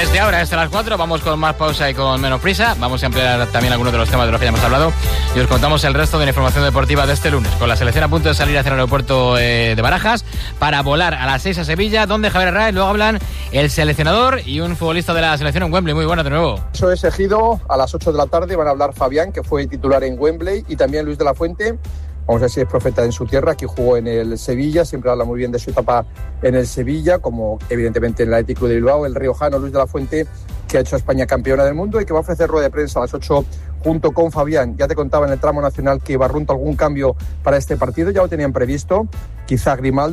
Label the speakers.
Speaker 1: Desde ahora hasta las 4 vamos con más pausa y con menos prisa. Vamos a ampliar también algunos de los temas de los que ya hemos hablado y os contamos el resto de la información deportiva de este lunes, con la selección a punto de salir hacia el aeropuerto de Barajas para volar a las 6 a Sevilla, donde Javier Herrera, luego hablan el seleccionador y un futbolista de la selección en Wembley. Muy buenas de nuevo.
Speaker 2: Eso es Ejido, a las 8 de la tarde van a hablar Fabián, que fue titular en Wembley, y también Luis de la Fuente. Vamos a ver si es profeta en su tierra, que jugó en el Sevilla, siempre habla muy bien de su etapa en el Sevilla, como evidentemente en el Athletic Club de Bilbao, el riojano Luis de la Fuente, que ha hecho a España campeona del mundo y que va a ofrecer rueda de prensa a las 8 junto con Fabián. Ya te contaba en el tramo nacional que Barrunto algún cambio para este partido, ya lo tenían previsto, quizá Grimaldo.